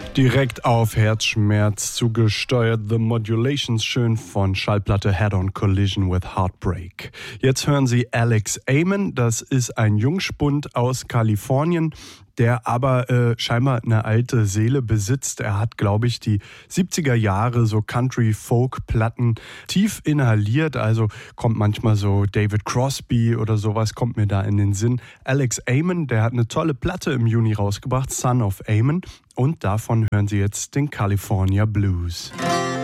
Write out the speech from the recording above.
Direkt auf Herzschmerz zugesteuert, The Modulations, schön von Schallplatte Head-on Collision with Heartbreak. Jetzt hören Sie Alex Amon, das ist ein Jungspund aus Kalifornien, der aber scheinbar eine alte Seele besitzt. Er hat, glaube ich, die 70er Jahre so Country-Folk-Platten tief inhaliert, also kommt manchmal so David Crosby oder sowas, kommt mir da in den Sinn. Alex Amon, der hat eine tolle Platte im Juni rausgebracht, Son of Amon, und davon hören Sie jetzt den California Blues.